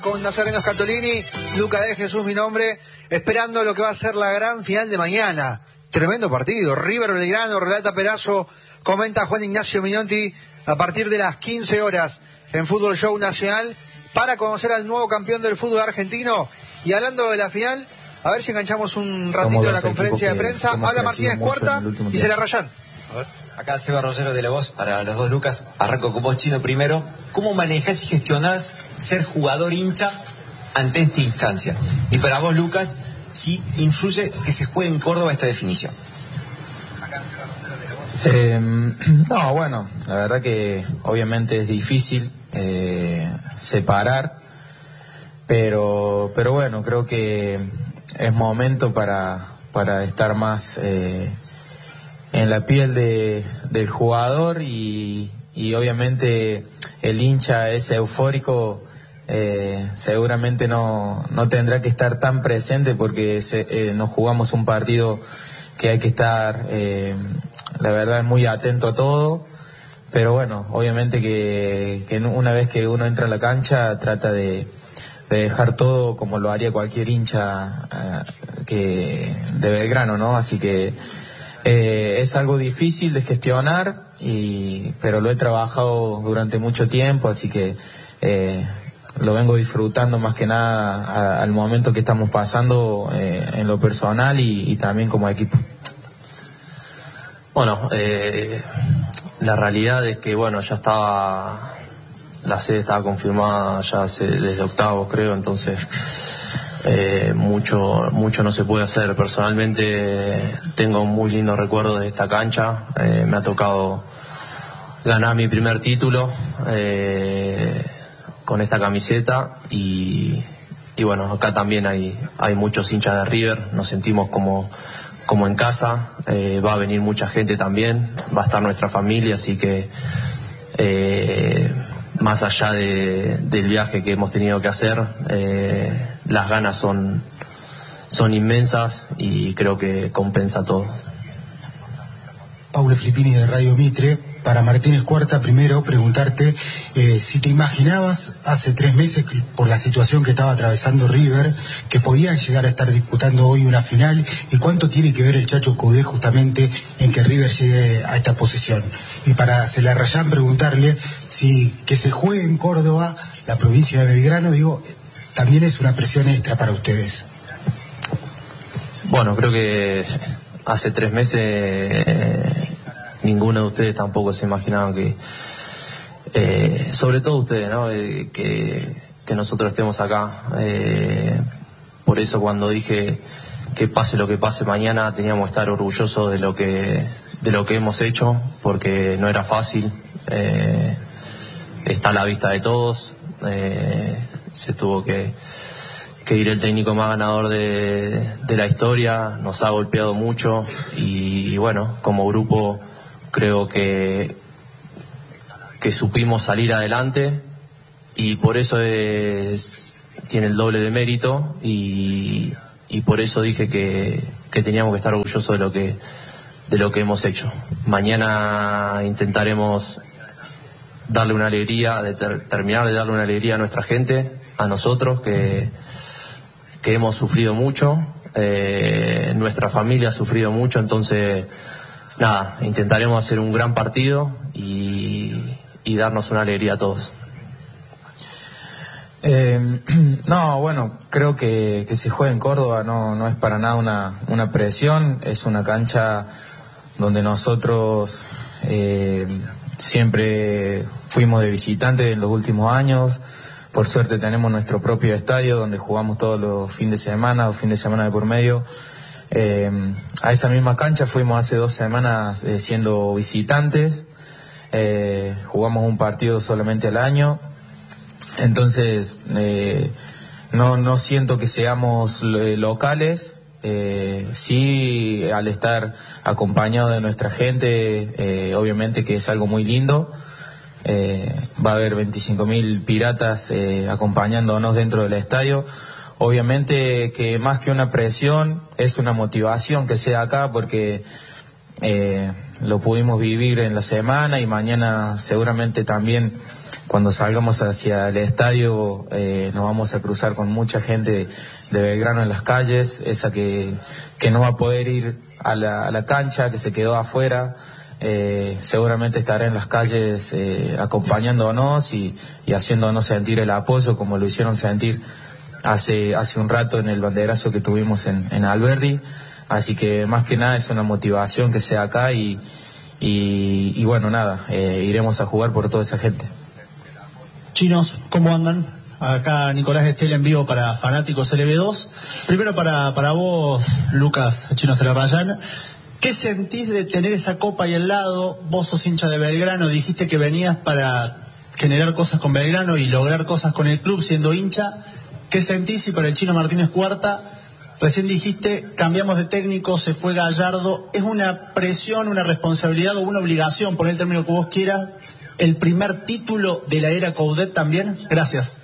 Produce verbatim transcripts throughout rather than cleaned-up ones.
Con Nazareno Scatolini, Luca de Jesús mi nombre, esperando lo que va a ser la gran final de mañana. Tremendo partido, River Belgrano, relata Perazo, comenta Juan Ignacio Mignonti a partir de las quince horas en Fútbol Show Nacional para conocer al nuevo campeón del fútbol argentino. Y hablando de la final, a ver si enganchamos un ratito de la conferencia de prensa. Habla Martínez Cuarta y se la rayan. A ver. Acá Seba Rollero de La Voz, para los dos Lucas. Arranco con vos, Chino, primero. ¿Cómo manejás y gestionás ser jugador hincha ante esta instancia? Y para vos, Lucas, ¿sí influye que se juegue en Córdoba esta definición? Eh, no, bueno, la verdad que obviamente es difícil eh, separar, pero, pero bueno, creo que es momento para, para estar más... Eh, en la piel de, del jugador y, y obviamente el hincha ese eufórico eh, seguramente no, no tendrá que estar tan presente porque se, eh, nos jugamos un partido que hay que estar eh, la verdad muy atento a todo, pero bueno, obviamente que, que una vez que uno entra a la cancha trata de, de dejar todo como lo haría cualquier hincha eh, que de Belgrano, ¿no? Así que Eh, es algo difícil de gestionar, y, pero lo he trabajado durante mucho tiempo, así que eh, lo vengo disfrutando más que nada a, al momento que estamos pasando eh, en lo personal y, y también como equipo. Bueno, eh, la realidad es que bueno, ya estaba, la sede estaba confirmada ya hace, desde octavos creo, entonces Eh, mucho mucho no se puede hacer. Personalmente tengo muy lindos recuerdos de esta cancha, eh, me ha tocado ganar mi primer título eh, con esta camiseta y, y bueno, acá también hay hay muchos hinchas de River, nos sentimos como como en casa, eh, va a venir mucha gente también, va a estar nuestra familia, así que eh, más allá de, del viaje que hemos tenido que hacer, eh, las ganas son, son inmensas y creo que compensa todo. Paulo Filippini de Radio Mitre. Para Martínez Cuarta, primero preguntarte eh, si te imaginabas hace tres meses, por la situación que estaba atravesando River, que podían llegar a estar disputando hoy una final, y cuánto tiene que ver el Chacho Coudet justamente en que River llegue a esta posición. Y para Celarrayán preguntarle si que se juegue en Córdoba, la provincia de Belgrano, digo, también es una presión extra para ustedes. Bueno, creo que hace tres meses eh, ninguno de ustedes tampoco se imaginaba que, eh, sobre todo ustedes, ¿no? Eh, que, que nosotros estemos acá. Eh, por eso cuando dije que pase lo que pase mañana, teníamos que estar orgullosos de lo que de lo que hemos hecho, porque no era fácil. Eh, está a la vista de todos. Eh, se tuvo que, que ir el técnico más ganador de, de la historia, nos ha golpeado mucho y, y bueno, como grupo creo que que supimos salir adelante y por eso es, tiene el doble de mérito y, y por eso dije que, que teníamos que estar orgullosos de lo que de lo que hemos hecho. Mañana intentaremos darle una alegría, de ter, terminar de darle una alegría a nuestra gente, a nosotros que, que hemos sufrido mucho, eh, nuestra familia ha sufrido mucho, entonces nada, intentaremos hacer un gran partido y, y darnos una alegría a todos. Eh, no, bueno, creo que, que se juega en Córdoba no, no es para nada una, una presión, es una cancha donde nosotros eh, siempre fuimos de visitante en los últimos años. Por suerte tenemos nuestro propio estadio donde jugamos todos los fines de semana o fines de semana de por medio. Eh, a esa misma cancha fuimos hace dos semanas eh, siendo visitantes, eh, jugamos un partido solamente al año, entonces eh, no, no siento que seamos eh, locales, eh, sí al estar acompañado de nuestra gente, eh, obviamente que es algo muy lindo. Eh, va a haber veinticinco mil piratas eh, acompañándonos dentro del estadio. Obviamente que más que una presión es una motivación que sea acá porque eh, lo pudimos vivir en la semana y mañana seguramente también cuando salgamos hacia el estadio eh, nos vamos a cruzar con mucha gente de Belgrano en las calles, esa que, que no va a poder ir a la, a la cancha, que se quedó afuera. Eh, seguramente estará en las calles eh, acompañándonos y, y haciéndonos sentir el apoyo como lo hicieron sentir hace hace un rato en el banderazo que tuvimos en, en Alberdi. Así que más que nada es una motivación que sea acá y, y, y bueno, nada, eh, iremos a jugar por toda esa gente. Chinos, ¿cómo andan? Acá Nicolás Estela en vivo para Fanáticos L B dos. Primero para, para vos, Lucas Chino Celarrayán. ¿Qué sentís de tener esa copa ahí al lado? Vos sos hincha de Belgrano, dijiste que venías para generar cosas con Belgrano y lograr cosas con el club siendo hincha. ¿Qué sentís? Y para el Chino Martínez Cuarta, recién dijiste, cambiamos de técnico, se fue Gallardo. ¿Es una presión, una responsabilidad o una obligación, por el término que vos quieras, el primer título de la era Coudet también? Gracias.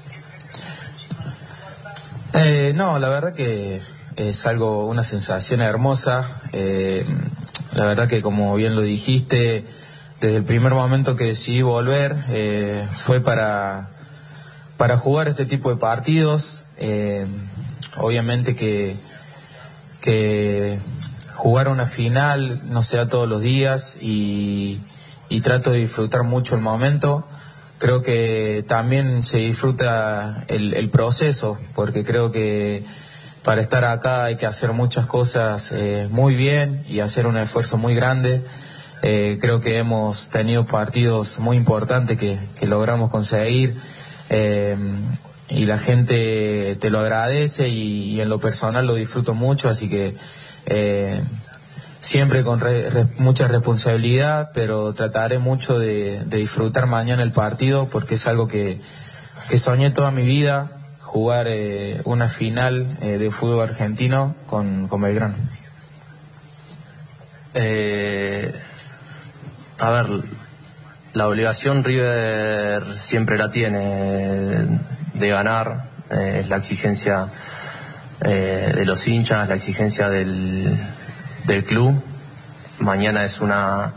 Eh, no, la verdad que es algo, una sensación hermosa. Eh, la verdad que, como bien lo dijiste, desde el primer momento que decidí volver eh, fue para para jugar este tipo de partidos. Eh, obviamente que que jugar una final no se da todos los días y, y trato de disfrutar mucho el momento. Creo que también se disfruta el, el proceso, porque creo que para estar acá hay que hacer muchas cosas eh, muy bien y hacer un esfuerzo muy grande. Eh, creo que hemos tenido partidos muy importantes que, que logramos conseguir eh, y la gente te lo agradece y, y en lo personal lo disfruto mucho, así que eh, siempre con re, re, mucha responsabilidad, pero trataré mucho de, de disfrutar mañana el partido porque es algo que, que soñé toda mi vida, jugar eh, una final eh, de fútbol argentino con, con Belgrano. Eh, a ver, la obligación River siempre la tiene de ganar, eh, es la exigencia eh, de los hinchas, la exigencia del, del club. Mañana es una,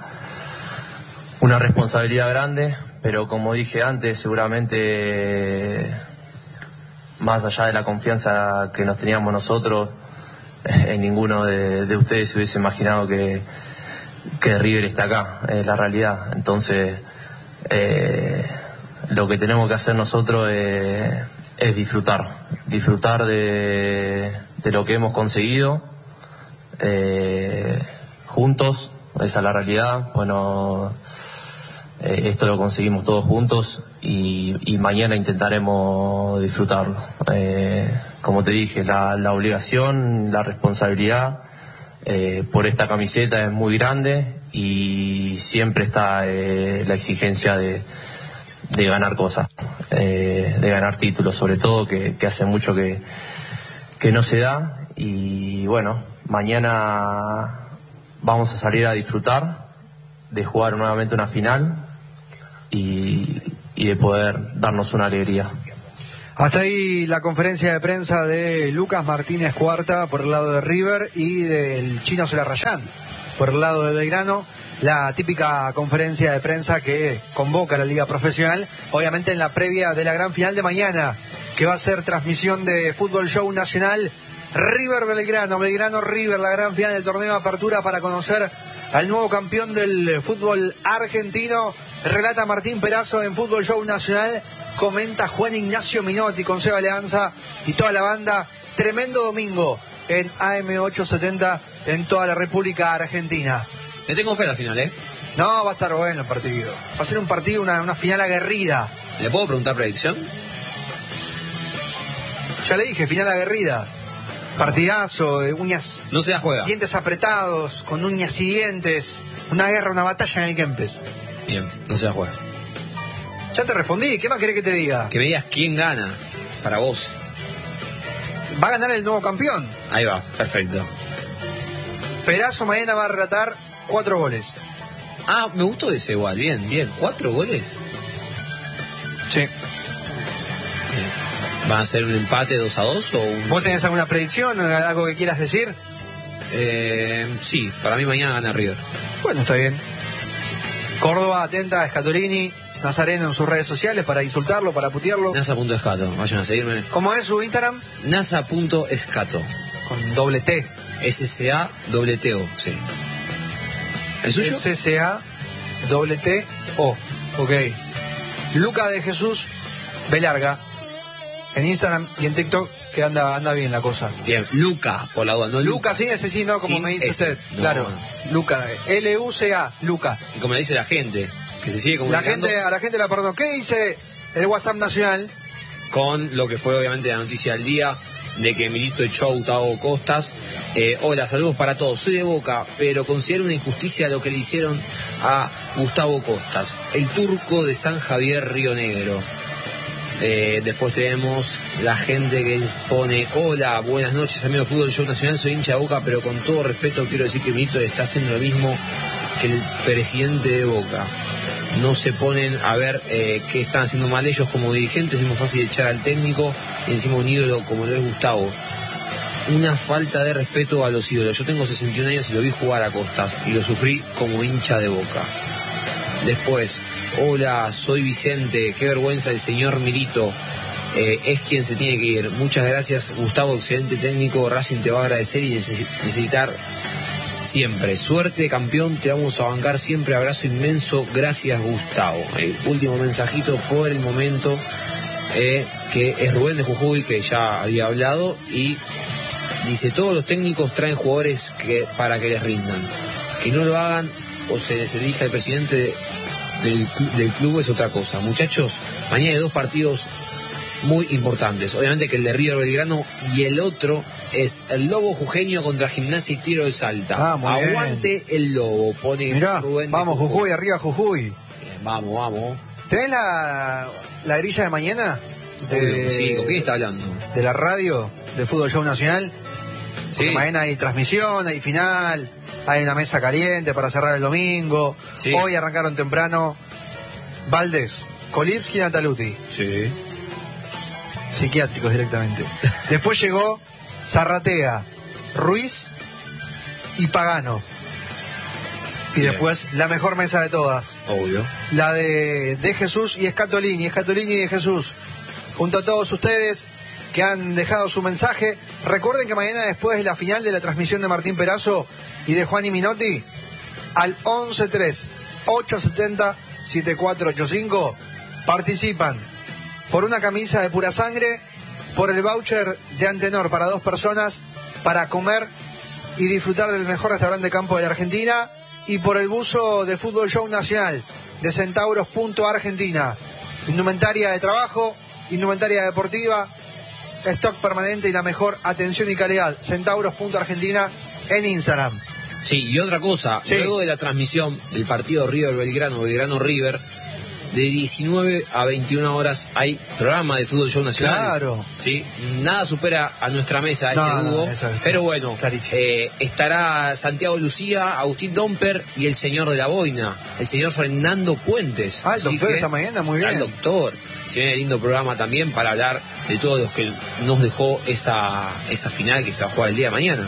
una responsabilidad grande, pero como dije antes, seguramente más allá de la confianza que nos teníamos nosotros, en ninguno de, de ustedes se hubiese imaginado que, que River está acá, es la realidad. Entonces, eh, lo que tenemos que hacer nosotros es, es disfrutar, disfrutar de, de lo que hemos conseguido eh, juntos, esa es la realidad. Bueno, eh, esto lo conseguimos todos juntos y, y mañana intentaremos disfrutarlo. Eh, como te dije, la, la obligación, la responsabilidad eh, por esta camiseta es muy grande y siempre está eh, la exigencia de, de ganar cosas, eh, de ganar títulos, sobre todo, que, que hace mucho que, que no se da. Y bueno, mañana vamos a salir a disfrutar de jugar nuevamente una final y, y de poder darnos una alegría. Hasta ahí la conferencia de prensa de Lucas Martínez Cuarta por el lado de River y del Chino Celarrayán por el lado de Belgrano. La típica conferencia de prensa que convoca a la Liga Profesional, obviamente en la previa de la gran final de mañana, que va a ser transmisión de Fútbol Show Nacional. River Belgrano, Belgrano River, la gran final del torneo de apertura para conocer al nuevo campeón del fútbol argentino. Relata Martín Perazo en Fútbol Show Nacional. Comenta Juan Ignacio Minotti con Seba Leanza y toda la banda. Tremendo domingo en A M ochocientos setenta en toda la República Argentina. Le tengo fe a la final, ¿eh? No, va a estar bueno el partido. Va a ser un partido, una, una final aguerrida. ¿Le puedo preguntar predicción? Ya le dije, final aguerrida. Partidazo, de uñas... No se la juega. Dientes apretados, con uñas y dientes. Una guerra, una batalla en el Kempes. Bien, no se la juega. Ya te respondí, ¿qué más querés que te diga? Que me digas quién gana para vos. Va a ganar el nuevo campeón. Ahí va, perfecto. Perazo mañana va a relatar cuatro goles. Ah, me gustó ese igual, bien, bien. ¿Cuatro goles? Sí. ¿Van a ser un empate dos a dos o un... ¿Vos tenés alguna predicción, algo que quieras decir? Eh, sí, para mí mañana gana River. Bueno, está bien. Córdoba atenta a Scatolini, Nazareno en sus redes sociales para insultarlo, para putearlo. Nasa.escato, vayan a seguirme. ¿Cómo es su Instagram? Nasa.escato. Con doble T. S C A T T O, sí. ¿El suyo? S C A T T O. Ok. Luca de Jesús Belarga. En Instagram y en TikTok, que anda anda bien la cosa. Bien, Luca, por la duda, no Luca, Lucas. sí, ese sí, no, como Sin me dice ese. usted. No, Claro. no. Luca, L U C A, Luca. Y como le dice la gente, que se sigue La comunicando gente, a la gente la perdón. ¿Qué dice el WhatsApp nacional? con lo que fue obviamente la noticia del día, de que Milito echó a Gustavo Costas. Eh, hola, saludos para todos. Soy de Boca, pero considero una injusticia lo que le hicieron a Gustavo Costas, el turco de San Javier, Río Negro. Eh, después tenemos la gente que pone: hola, buenas noches, amigo de Fútbol Show Nacional, soy hincha de Boca, pero con todo respeto quiero decir que Milito está haciendo lo mismo que el presidente de Boca. No se ponen a ver eh, qué están haciendo mal ellos como dirigentes. Es muy fácil echar al técnico y encima un ídolo como lo es Gustavo. Una falta de respeto a los ídolos. Yo tengo sesenta y un años y lo vi jugar a Costas y lo sufrí como hincha de Boca. Después: hola, soy Vicente, qué vergüenza el señor Milito, eh, es quien se tiene que ir. Muchas gracias, Gustavo, excelente técnico, Racing te va a agradecer y neces- necesitar siempre. Suerte, campeón, te vamos a bancar siempre, abrazo inmenso, gracias, Gustavo. El último mensajito por el momento, eh, que es Rubén de Jujuy, que ya había hablado, y dice: todos los técnicos traen jugadores que, para que les rindan. Que no lo hagan o se les elija el presidente de, del, del club es otra cosa. Muchachos, mañana hay dos partidos muy importantes. Obviamente que el de River Belgrano y el otro es el Lobo Jujeño contra Gimnasia y Tiro de Salta. Ah, muy bien. Aguante el Lobo, pone Mirá, Rubén de vamos, Jujuy, arriba Jujuy. Bien, vamos, vamos. ¿Tenés la, la grilla de mañana? Obvio, sí, ¿con quién está hablando? De la radio de Fútbol Show Nacional. Sí, Porque mañana hay transmisión, hay final, hay una mesa caliente para cerrar el domingo. Sí. Hoy arrancaron temprano Valdés, Kolipski y Nataluti. sí. Psiquiátricos directamente. Después llegó Zarratea, Ruiz y Pagano. Y Bien. después la mejor mesa de todas, Obvio. la de, de Jesús y Scatolini, Scatolini y de Jesús. Junto a todos ustedes que han dejado su mensaje. Recuerden que mañana, después de la final de la transmisión de Martín Perazo y de Juan y Minotti, al once tres ocho siete cero siete cuatro ocho cinco participan por una camisa de pura sangre, por el voucher de Antenor para dos personas para comer y disfrutar del mejor restaurante de campo de la Argentina, y por el buzo de Fútbol Show Nacional de Centauros punto Argentina. Indumentaria de trabajo, indumentaria deportiva, stock permanente y la mejor atención y calidad. Centauros punto Argentina en Instagram. Sí, y otra cosa, Sí. luego de la transmisión del partido River Belgrano, Belgrano River, de diecinueve a veintiuna horas hay programa de Fútbol Show Nacional. Claro. Sí, nada supera a nuestra mesa este No, no, Hugo, eso es pero bueno, clarísimo. eh, estará Santiago Lucía, Agustín Domper y el señor de la boina, el señor Fernando Puentes. Ah, el Así doctor que, esta mañana, muy está bien. el doctor. Se viene lindo programa también para hablar de todos los que nos dejó esa, esa final que se va a jugar el día de mañana.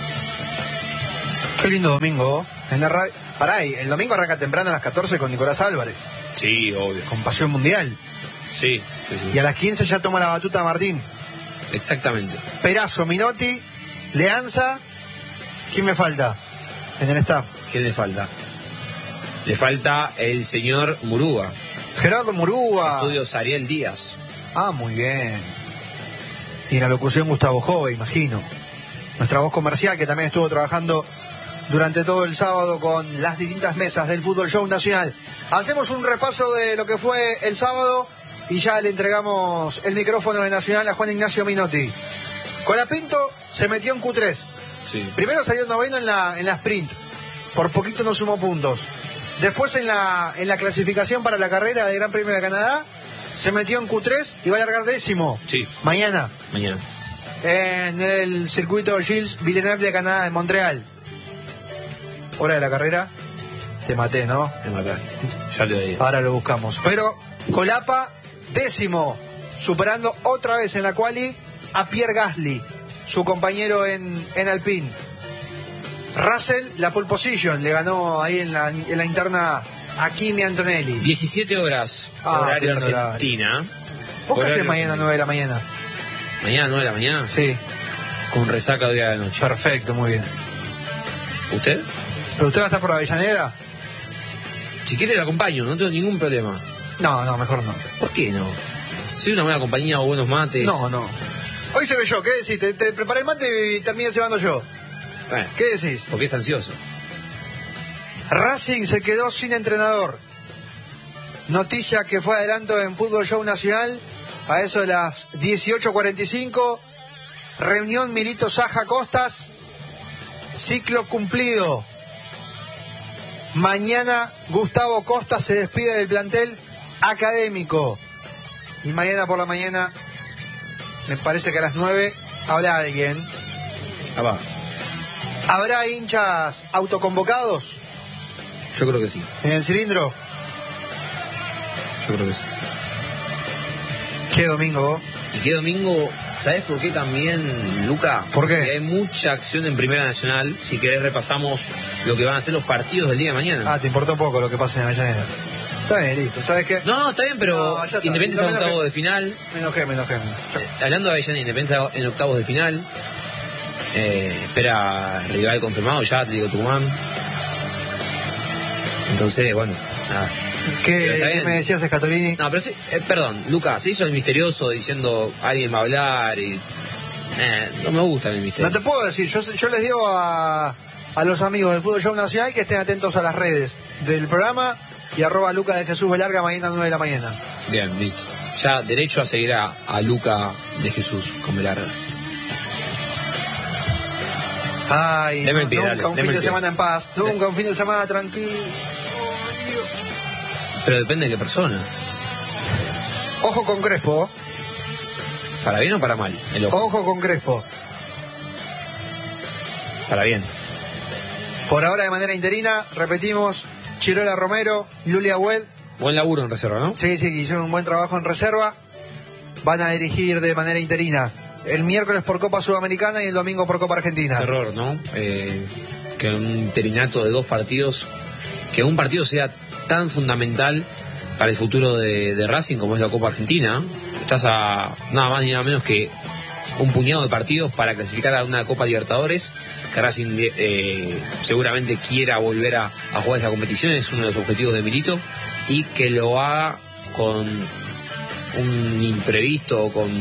Qué lindo domingo. En la radio. Pará, y el domingo arranca temprano a las catorce con Nicolás Álvarez, Sí, obvio. con Pasión Mundial. Sí, sí, sí. Y a las quince ya toma la batuta Martín. Exactamente. Perazo, Minotti, Leanza. ¿Quién me falta en el staff? ¿Quién le falta? Le falta el señor Murúa, Gerardo Murúa. estudios Ariel Díaz. Ah, muy bien. Y en la locución Gustavo Jove, imagino. Nuestra voz comercial, que también estuvo trabajando durante todo el sábado con las distintas mesas del Fútbol Show Nacional. Hacemos un repaso de lo que fue el sábado y ya le entregamos el micrófono de Nacional a Juan Ignacio Minotti. Colapinto se metió en Q tres. Sí. Primero salió noveno en la, en la sprint. Por poquito no sumó puntos. Después en la, en la clasificación para la carrera de Gran Premio de Canadá se metió en Q tres y va a largar décimo. Sí. Mañana Mañana. en el circuito Gilles Villeneuve de Canadá, en Montreal. Hora de la carrera. Te maté, ¿no? Me mataste. Ya le doy. Ahora lo buscamos. Pero Colapa, décimo, superando otra vez en la quali a Pierre Gasly, su compañero en, en Alpine. Russell, la pole position, le ganó ahí en la, en la interna a Kimi Antonelli. diecisiete horas, Ah, horario qué horario. Argentina. ¿Vos qué Horario haces mañana a argentino. nueve de la mañana? Mañana nueve de la mañana, Sí, con resaca de día de la noche. perfecto, muy bien. ¿Usted? ¿Pero usted va a estar por Avellaneda? Si quiere, le acompaño, no tengo ningún problema. No, no, mejor no. ¿Por qué no? Soy una buena compañía o buenos mates. No, no. Hoy se ve yo, ¿qué decís? Te, te preparé el mate y terminé cebando yo. Bueno, ¿Qué decís? porque es ansioso. Racing se quedó sin entrenador. Noticia que fue adelanto en Fútbol Show Nacional a eso de las dieciocho cuarenta y cinco. Reunión Milito Saja Costas. Ciclo cumplido. Mañana Gustavo Costa se despide del plantel académico. Y mañana por la mañana, me parece que a las nueve, habrá alguien. Ah, va. ¿Habrá hinchas autoconvocados Yo creo que sí. en el cilindro? Yo creo que sí. ¿Qué domingo? Y que domingo, ¿sabes por qué también, Luca? ¿Por qué? Porque hay mucha acción en Primera Nacional. Si querés repasamos lo que van a ser los partidos del día de mañana. Ah, te importó poco lo que pasa en Avellaneda. Está bien, listo. ¿Sabes qué? No, no, está bien, pero No, ya está. Independiente No está en me octavos enojé. de final. Me enojé, me enojé. me enojé. Eh, hablando de Avellaneda, Independiente está en octavos de final. Eh, espera rival confirmado ya, Atlético Tucumán. Entonces, bueno, nada. ¿Qué, Pero está qué bien. me decías, Scatolini? No, pero sí, eh, perdón, Lucas, se hizo el misterioso diciendo alguien va a hablar y. Eh, no me gusta el misterio. No te puedo decir. Yo, yo les digo a, a los amigos del Fútbol Show Nacional que estén atentos a las redes del programa y arroba Lucas de Jesús Velarga mañana a nueve de la mañana. Bien, listo. Ya derecho a seguir a, a Luca de Jesús con Velarga. Ay, Deme el no, pie, nunca dale, un deme fin el de pie. semana en paz. Nunca un fin de semana tranquilo. Pero depende de qué persona. Ojo con Crespo. ¿Para bien o para mal? El ojo. Ojo con Crespo. Para bien. Por ahora de manera interina, repetimos, Chirola Romero, Lulia Wed. Buen laburo en reserva, ¿no? Sí, sí, que hicieron un buen trabajo en reserva. Van a dirigir de manera interina. El miércoles por Copa Sudamericana y el domingo por Copa Argentina. Error, ¿no? Eh, que un interinato de dos partidos, que un partido sea tan fundamental para el futuro de, de Racing como es la Copa Argentina. Estás a nada más ni nada menos que un puñado de partidos para clasificar a una Copa Libertadores, que Racing eh, seguramente quiera volver a, a jugar esa competición, es uno de los objetivos de Milito, y que lo haga con un imprevisto o con...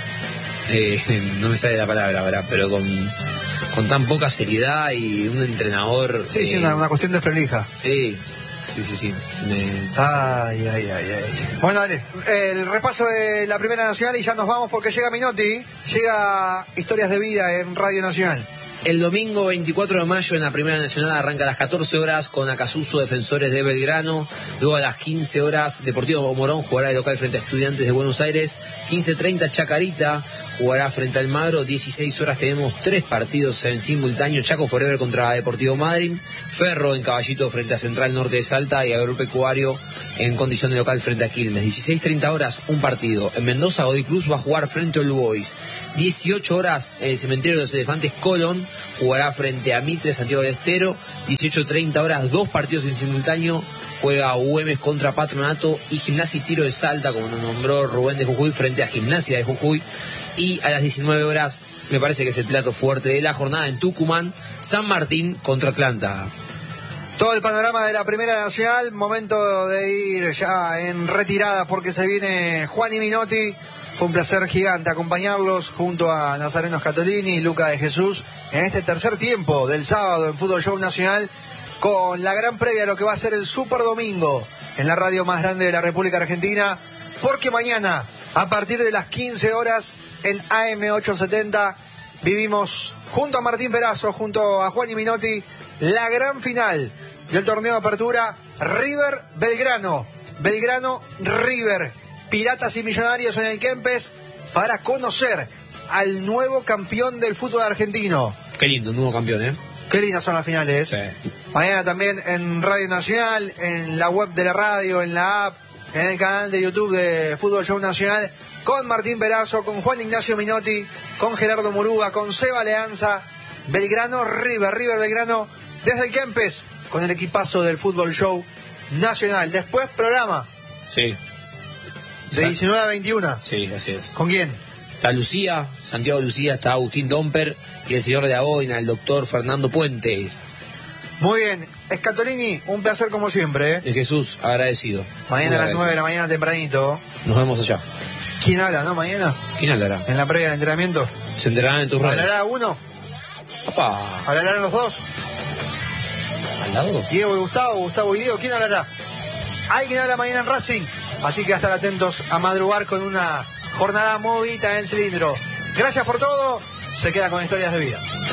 Eh, no me sale la palabra, ¿verdad? Pero con, con tan poca seriedad y un entrenador... Sí, eh, sí, una, una cuestión de prolija. Sí, sí, sí, sí. Me- Ay, ay, ay, ay. Bueno, dale, el repaso de la Primera Nacional y ya nos vamos porque llega Minotti, llega Historias de Vida en Radio Nacional. El domingo veinticuatro de mayo en la Primera Nacional arranca a las catorce horas con Acasuso Defensores de Belgrano. Luego a las quince horas Deportivo Morón jugará de local frente a Estudiantes de Buenos Aires. quince treinta Chacarita jugará frente al Magro. dieciséis horas tenemos tres partidos en simultáneo. Chaco Forever contra Deportivo Madryn. Ferro en Caballito frente a Central Norte de Salta. Y Agropecuario en condición de local frente a Quilmes. dieciséis treinta horas un partido. En Mendoza Godoy Cruz va a jugar frente a All Boys. dieciocho horas en el Cementerio de los Elefantes Colón jugará frente a Mitre Santiago del Estero. dieciocho treinta horas dos partidos en simultáneo. Juega Güemes contra Patronato y Gimnasia y Tiro de Salta, como nos nombró Rubén de Jujuy, frente a Gimnasia de Jujuy. Y a las diecinueve horas, me parece que es el plato fuerte de la jornada en Tucumán, San Martín contra Atlanta. Todo el panorama de la Primera Nacional, momento de ir ya en retirada porque se viene Juan y Minotti. Fue un placer gigante acompañarlos junto a Nazareno Scatolini y Luca de Jesús en este tercer tiempo del sábado en Fútbol Show Nacional, con la gran previa a lo que va a ser el Super Domingo en la radio más grande de la República Argentina, porque mañana a partir de las quince horas en A M ochocientos setenta vivimos junto a Martín Perazo, junto a Juan y Minotti, la gran final del torneo de apertura River Belgrano, Belgrano River, Piratas y Millonarios en el Kempes, para conocer al nuevo campeón del fútbol argentino. Qué lindo, un nuevo campeón, ¿eh? Qué lindas son las finales. Sí. Mañana también en Radio Nacional, en la web de la radio, en la app, en el canal de YouTube de Fútbol Show Nacional, con Martín Perazo, con Juan Ignacio Minotti, con Gerardo Muruga, con Seba Leanza, Belgrano River, River Belgrano, desde el Kempes, con el equipazo del Fútbol Show Nacional. Después programa. Sí. De diecinueve a veintiuno. Sí, así es. ¿Con quién? Está Lucía, Santiago Lucía, está Agustín Domper y el señor de la boina, el doctor Fernando Puentes. Muy bien. Escatolini, un placer como siempre. ¿eh? De Jesús, agradecido. Mañana a las nueve de la mañana tempranito. Nos vemos allá. ¿Quién habla, no? Mañana. ¿Quién hablará? En la previa del entrenamiento. Se enterarán en tus redes. ¿Hablará uno? Opa. ¿Hablarán los dos? ¿Al lado? Diego y Gustavo, Gustavo y Diego. ¿Quién hablará? Hay quien habla mañana en Racing. Así que a estar atentos a madrugar con una jornada movida en el cilindro. Gracias por todo. Se queda con Historias de Vida.